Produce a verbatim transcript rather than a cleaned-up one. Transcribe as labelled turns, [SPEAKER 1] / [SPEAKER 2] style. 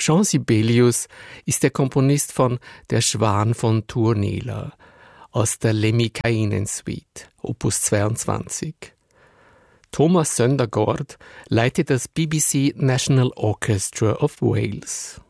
[SPEAKER 1] Jean Sibelius ist der Komponist von Der Schwan von Tournela aus der Lemminkäinen-Suite, Opus zweiundzwanzig. Thomas Søndergaard leitet das B B C National Orchestra of Wales.